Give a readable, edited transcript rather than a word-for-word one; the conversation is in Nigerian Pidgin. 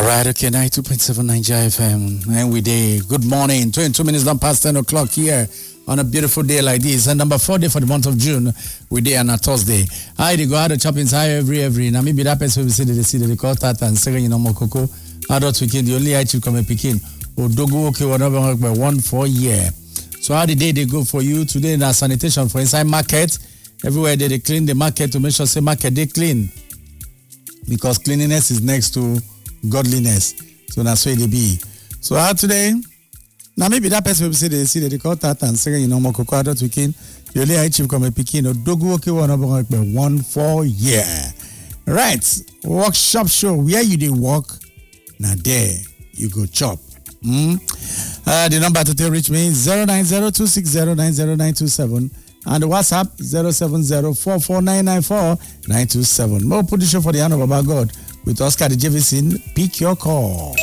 All right, okay, 92.7 Nigeria FM. And we day. Good morning. 22 minutes done past 10 o'clock here on a beautiful day like this. And number 4 day for the month of June. We day on a Thursday. I go out of chopping high every. Now maybe that person will see the call that and second, more cocoa. Adult weekend, the only I to come a picking. Or dogo okay, whatever, by 1 4 year. So how the day they go for you today? Now sanitation for inside market. Everywhere they clean the market to make sure say market they clean. Because cleanliness is next to godliness. So that's where they be. So how today? Now maybe that person will say they call that and say more cocoa adult weekend. The only I chief come a picking or dogo okay, whatever, by 1 4 year. Right. Workshop show where you dey work. Now there you go chop. The number to reach me is 09026090927 and the WhatsApp 07044994927. More put the show for the honor of our God with Oscar the Jefferson. Pick your call.